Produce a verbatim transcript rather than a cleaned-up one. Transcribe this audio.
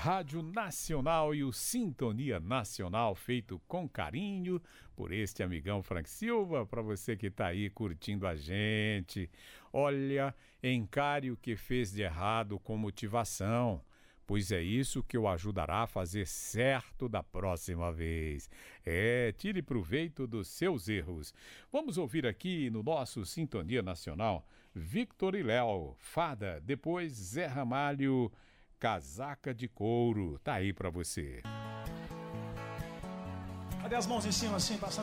Rádio Nacional e o Sintonia Nacional, feito com carinho por este amigão Frank Silva, para você que está aí curtindo a gente. Olha, encare o que fez de errado com motivação, pois é isso que o ajudará a fazer certo da próxima vez. É, tire proveito dos seus erros. Vamos ouvir aqui no nosso Sintonia Nacional, Victor e Léo, Fada, depois Zé Ramalho, Casaca de Couro. Tá aí pra você. Cadê as mãos em cima assim, passando